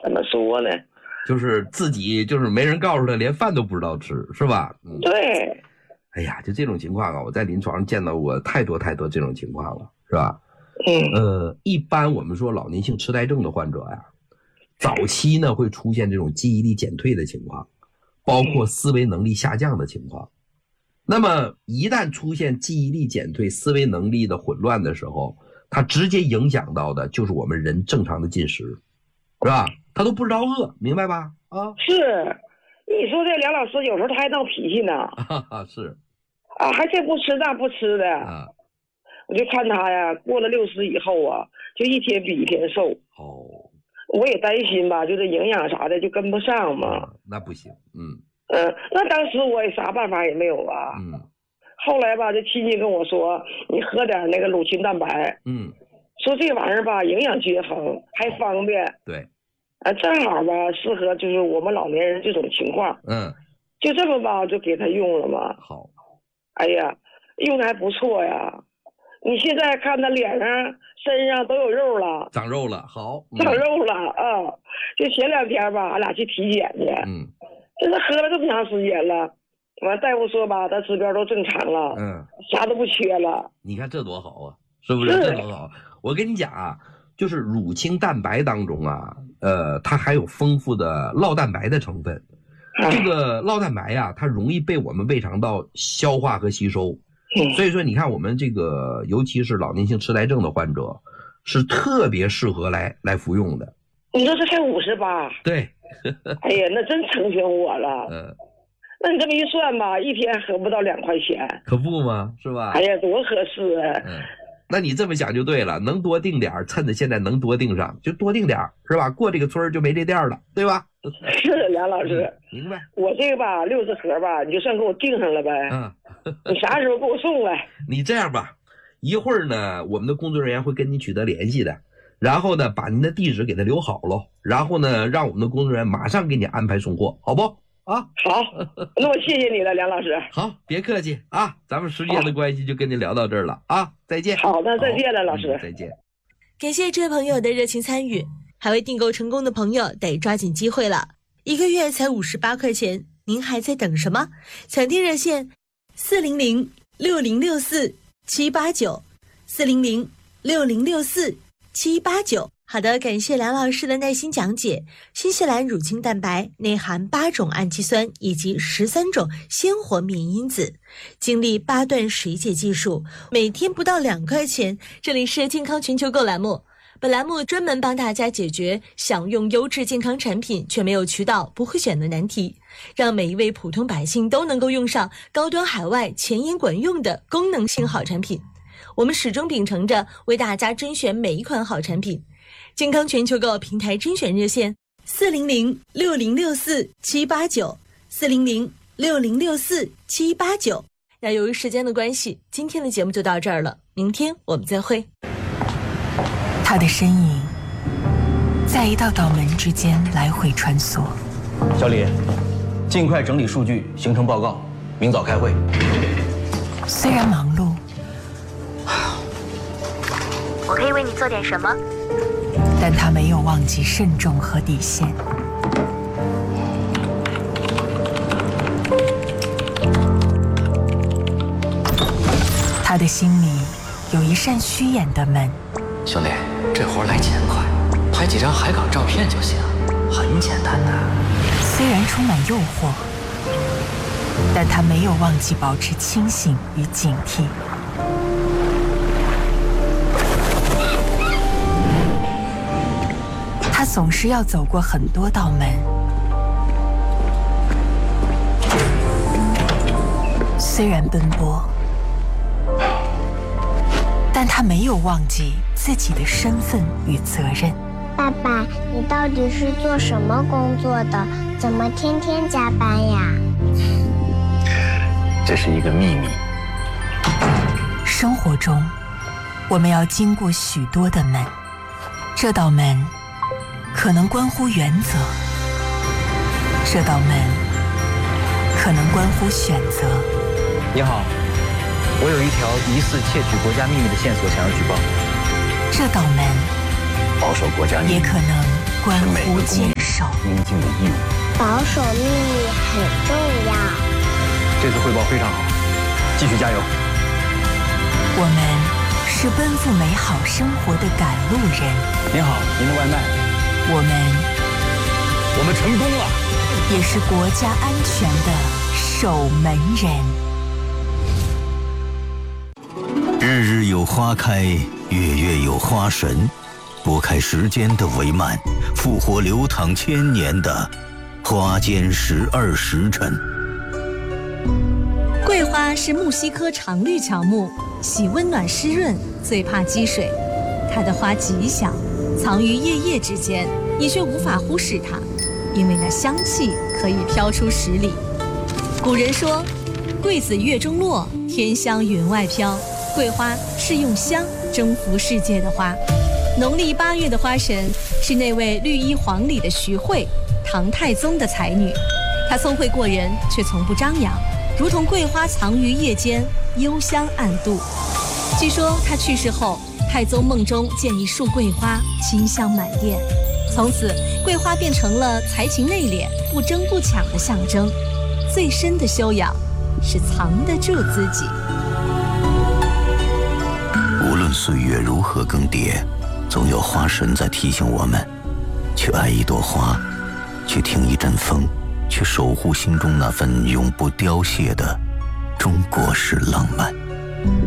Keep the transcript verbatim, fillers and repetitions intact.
怎么说呢？ 就是自己就是没人告诉他，连饭都不知道吃，是吧？ 嗯，对。 哎呀，就这种情况啊，我在临床上见到过太多太多这种情况了，是吧？ 嗯。 呃，一般我们说老年性痴呆症的患者呀，早期呢会出现这种记忆力减退的情况，包括思维能力下降的情况。那么一旦出现记忆力减退、思维能力的混乱的时候，它直接影响到的就是我们人正常的进食，是吧？他都不知道饿，明白吧？啊， 是，你说这梁老师有时候他还闹脾气呢。 啊，是， 啊，还这不吃那不吃的。啊，我就看他呀，过了六十以后啊，就一天比一天瘦。 哦， 我也担心吧，就这营养啥的就跟不上嘛。 啊，那不行，嗯。 嗯，那当时我也啥办法也没有啊。 嗯。 后来吧，这亲戚跟我说，你喝点那个乳清蛋白。 嗯。 说这玩意儿吧，营养均衡，还方便。 对。 啊，正好吧，适合就是我们老年人这种情况。 嗯。 就这么吧，就给他用了嘛。 好。 哎呀，用的还不错呀。你现在看他脸上、身上都有肉了， 长肉了，好， 嗯、长肉了啊！就前两天吧，俺俩去体检去。 嗯。 这是喝了这么长时间了，完大夫说吧，他指标都正常了， 嗯， 啥都不缺了。 你看这多好啊，是不是？这多好！我跟你讲啊，就是乳清蛋白当中啊，呃，它还有丰富的酪蛋白的成分。这个酪蛋白呀、啊，它容易被我们胃肠道消化和吸收，嗯、所以说你看我们这个，尤其是老年性痴呆症的患者，是特别适合来来服用的。 你说这才五十八？ 对。 哎呀，那真成全我了。嗯，那你这么一算吧，一天合不到两块钱， 可不吗？是吧？ 哎呀，多合适啊！ 嗯，那你这么想就对了，能多订点，趁着现在能多订上就多订点，是吧？过这个村就没这店了，对吧？ 是梁老师、 嗯，明白。 我这个吧，六十盒吧，你就算给我订上了呗。嗯，你啥时候给我送来？ 你这样吧，一会儿呢，我们的工作人员会跟你取得联系的。然后呢，把您的地址给他留好了，然后呢，让我们的工作人员马上给你安排送货，好不？啊， 好，那我谢谢你了，梁老师。 好，别客气啊，咱们时间的关系就跟您聊到这儿了啊，再见。 好的，再见了，老师、 嗯，再见。 感谢这位朋友的热情参与，还未订购成功的朋友得抓紧机会了，一个月才五十八块钱，您还在等什么？抢订热线四零零六零六四七八九四零零六零六四。七八九，好的，感谢梁老师的耐心讲解。新西兰乳清蛋白内含八种氨基酸以及十三种鲜活免疫因子，经历八段水解技术，每天不到两块钱。这里是健康全球购栏目，本栏目专门帮大家解决想用优质健康产品却没有渠道、不会选的难题，让每一位普通百姓都能够用上高端海外前沿管用的功能性好产品。我们始终秉承着为大家甄选每一款好产品。健康全球购平台甄选热线四零零六零六四七八九四零零六零六四七八九。那由于时间的关系，今天的节目就到这儿了，明天我们再会。 他的身影在一道道门之间来回穿梭。 小李，尽快整理数据，形成报告，明早开会。 虽然忙碌， 我可以为你做点什么？ 但他没有忘记慎重和底线。他的心里有一扇虚掩的门。 兄弟，这活来钱快，拍几张海港照片就行，很简单的。 虽然充满诱惑，但他没有忘记保持清醒与警惕。他总是要走过很多道门，虽然奔波，但他没有忘记自己的身份与责任。 爸爸，你到底是做什么工作的？怎么天天加班呀？ 这是一个秘密。 生活中，我们要经过许多的门，这道门可能关乎原则，这道门可能关乎选择。 你好，我有一条疑似窃取国家秘密的线索，想要举报。 这道门保守国家秘密也可能关乎今应尽的义务。 保守秘密很重要。 这次汇报非常好，继续加油。 我们是奔赴美好生活的赶路人。 您好，您的外卖。 我们， 我们成功了， 也是国家安全的守门人。 日日有花开，月月有花神，拨开时间的帷幔，复活流淌千年的花间十二时辰。 桂花是木犀科常绿乔木，喜温暖湿润，最怕积水。它的花极小，藏于叶叶之间，你却无法忽视它，因为那香气可以飘出十里。古人说，桂子月中落，天香云外飘。桂花是用香征服世界的花。农历八月的花神是那位绿衣黄里的徐惠，唐太宗的才女。她聪慧过人，却从不张扬，如同桂花藏于叶间，幽香暗度。据说她去世后，太宗梦中见一束桂花，清香满殿。从此，桂花变成了才情内敛、不争不抢的象征。最深的修养是藏得住自己。 无论岁月如何更迭，总有花神在提醒我们，去爱一朵花，去听一阵风，去守护心中那份永不凋谢的中国式浪漫。